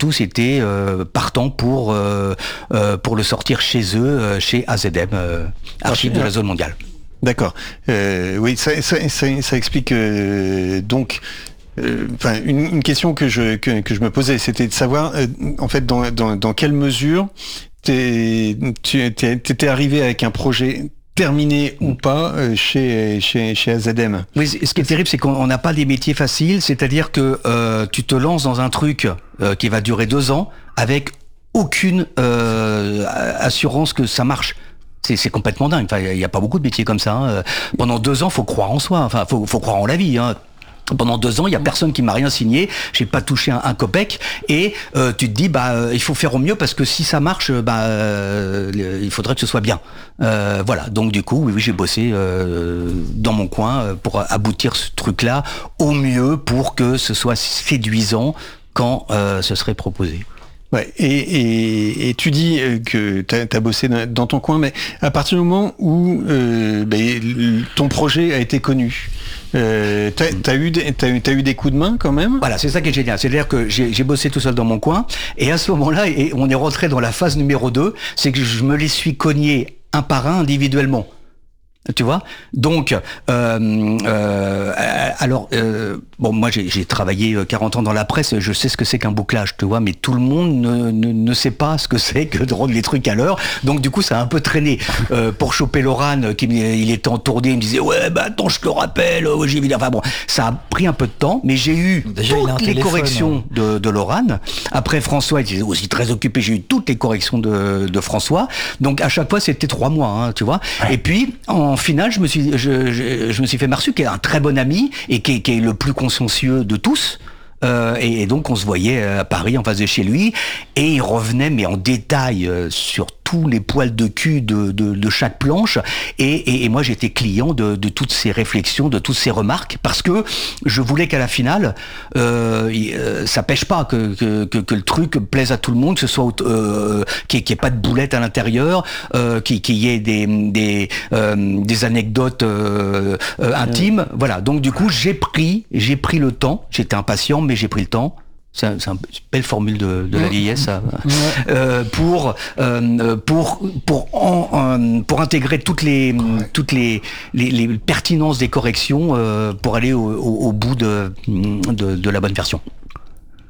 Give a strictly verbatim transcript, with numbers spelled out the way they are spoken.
tous étaient euh, partants pour euh, euh, pour le sortir chez eux, euh, chez A Z M, euh, Archives du Réseau Mondial. D'accord. Euh, oui, ça, ça, ça, ça explique euh, donc. Enfin, euh, une, une question que je que, que je me posais, c'était de savoir, euh, en fait, dans dans dans quelle mesure t'es, tu t'es, t'étais arrivé avec un projet terminé ou pas euh, chez chez chez A Z M. Oui, ce qui est terrible, c'est qu'on n'a pas des métiers faciles, c'est-à-dire que euh, tu te lances dans un truc euh, qui va durer deux ans avec aucune euh, assurance que ça marche. C'est, c'est complètement dingue. Enfin, il n'y a pas beaucoup de métiers comme ça. Hein. Pendant deux ans, faut croire en soi. Enfin, faut, faut croire en la vie. Hein. Pendant deux ans, il y a personne qui m'a rien signé. J'ai pas touché un, un copec. Et euh, tu te dis, bah, euh, il faut faire au mieux parce que si ça marche, bah, euh, il faudrait que ce soit bien. Euh, voilà. Donc du coup, oui, oui, j'ai bossé euh, dans mon coin pour aboutir ce truc-là au mieux pour que ce soit séduisant quand euh, ce serait proposé. Ouais, et, et, et tu dis que t'as, t'as bossé dans ton coin, mais à partir du moment où euh, ben, ton projet a été connu, euh, t'as, t'as, eu des, t'as, t'as eu des coups de main quand même ? Voilà, c'est ça qui est génial. C'est-à-dire que j'ai, j'ai bossé tout seul dans mon coin, et à ce moment-là, et on est rentré dans la phase numéro deux, c'est que je me les suis cognés un par un individuellement. Tu vois, donc euh, euh, alors euh, bon, moi j'ai, j'ai travaillé quarante ans dans la presse, je sais ce que c'est qu'un bouclage, tu vois, mais tout le monde ne, ne, ne sait pas ce que c'est que de rendre les trucs à l'heure. Donc du coup, ça a un peu traîné euh, pour choper Laurent, qui il était en tournée, il me disait ouais, bah attends, je te rappelle, oh, j'ai vu. Enfin bon, ça a pris un peu de temps, mais j'ai eu Déjà, toutes les corrections de, de Laurent. Après François, il était aussi très occupé, j'ai eu toutes les corrections de, de François. Donc à chaque fois, c'était trois mois, hein, tu vois. Ouais. Et puis en En finale, je me suis, je, je, je me suis fait Marsu, qui est un très bon ami et qui est, qui est le plus consciencieux de tous. Euh, et, et donc, on se voyait à Paris, en face de chez lui, et il revenait, mais en détail, euh, sur tous les poils de cul de, de, de chaque planche. Et, et, et moi, j'étais client de, de toutes ces réflexions, de toutes ces remarques, parce que je voulais qu'à la finale, euh, euh, ça pêche pas, que, que, que, que le truc plaise à tout le monde, que ce soit euh, qu'il n'y ait pas de boulettes à l'intérieur, euh, qu'il, qu'il y ait des, des, euh, des anecdotes euh, euh, intimes. Euh... Voilà. Donc du coup, j'ai pris, j'ai pris le temps. J'étais impatient, mais j'ai pris le temps. C'est, un, c'est une belle formule de, de la vieillesse, ça. Ouais. Euh, pour euh, pour pour en, euh, pour intégrer toutes les ouais. toutes les, les les pertinences des corrections euh, pour aller au, au, au bout de, de de la bonne version.